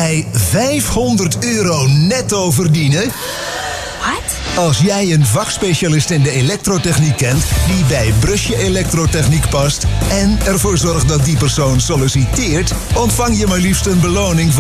jij €500 netto verdienen? Wat? Als jij een vakspecialist in de elektrotechniek kent die bij Brusje Elektrotechniek past en ervoor zorgt dat die persoon solliciteert, ontvang je maar liefst een beloning